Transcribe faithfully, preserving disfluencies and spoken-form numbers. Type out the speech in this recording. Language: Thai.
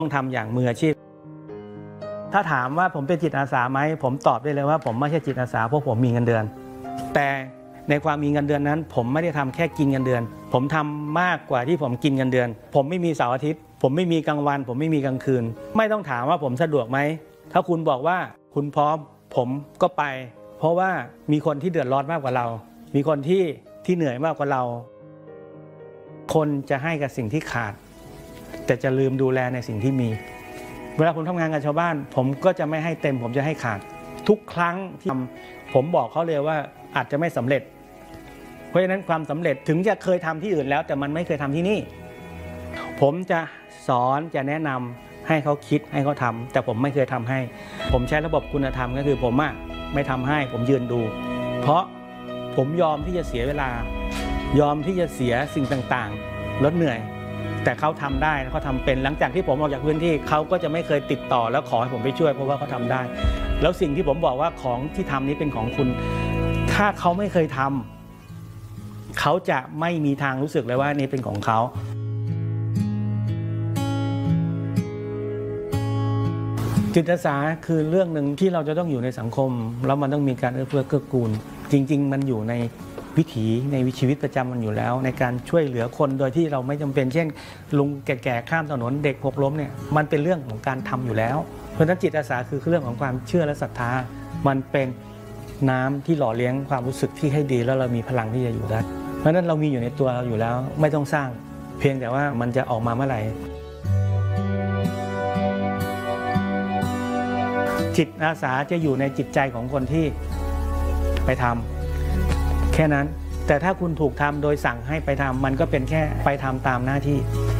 ต้องทำอย่างมืออาชีพถ้าถามว่าผมเป็นจิตอาสาไหมผมตอบได้เลยว่าผมไม่ใช่จิตอาสาเพราะผมมีเงินเดือนแต่ในความมีเงินเดือนนั้นผมไม่ได้ทำแค่กินเงินเดือนผมทำมากกว่าที่ผมกินเงินเดือนผมไม่มีเสาร์อาทิตย์ผมไม่มีกลางวันผมไม่มีกลางคืนไม่ต้องถามว่าผมสะดวกไหมถ้าคุณบอกว่าคุณพร้อมผมก็ไปเพราะว่ามีคนที่เดือดร้อนมากกว่าเรามีคนที่ที่เหนื่อยมากกว่าเราคนจะให้กับสิ่งที่ขาดแต่จะลืมดูแลในสิ่งที่มีเวลาผมทำงานกับชาวบ้านผมก็จะไม่ให้เต็มผมจะให้ขาดทุกครั้งที่ทำผมบอกเขาเลยว่าอาจจะไม่สำเร็จเพราะฉะนั้นความสำเร็จถึงจะเคยทำที่อื่นแล้วแต่มันไม่เคยทำที่นี่ผมจะสอนจะแนะนำให้เขาคิดให้เขาทำแต่ผมไม่เคยทำให้ผมใช้ระบบคุณธรรมก็คือผมอะไม่ทำให้ผมยืนดูเพราะผมยอมที่จะเสียเวลายอมที่จะเสียสิ่งต่างๆลดเหนื่อยแต่เขาทำได้เขาทำเป็นหลังจากที่ผมออกจากพื้นที่เขาก็จะไม่เคยติดต่อแล้วขอให้ผมไปช่วยเพราะว่าเขาทำได้แล้วสิ่งที่ผมบอกว่าของที่ทำนี้เป็นของคุณถ้าเขาไม่เคยทำเขาจะไม่มีทางรู้สึกเลยว่านี่เป็นของเขาจิตอาสาคือเรื่องหนึ่งที่เราจะต้องอยู่ในสังคมแล้วมันต้องมีการเอื้อเฟื้อเกื้อกูลจริงๆมันอยู่ในวิถีในชีวิตประจำมันอยู่แล้วในการช่วยเหลือคนโดยที่เราไม่จำเป็นเช่นลุงแก่ๆข้ามถนนเด็กหกล้มเนี่ยมันเป็นเรื่องของการทำอยู่แล้วเพราะฉะนั้นจิตอาสาคือเรื่องของความเชื่อและศรัทธามันเป็นน้ำที่หล่อเลี้ยงความรู้สึกที่ให้ดีแล้วเรามีพลังที่จะอยู่ได้เพราะฉะนั้นเรามีอยู่ในตัวเราอยู่แล้วไม่ต้องสร้างเพียงแต่ว่ามันจะออกมาเมื่อไหร่จิตอาสาจะอยู่ในจิตใจของคนที่ไปทำแค่นั้นแต่ถ้าคุณถูกทำโดยสั่งให้ไปทำมันก็เป็นแค่ไปทำตามหน้าที่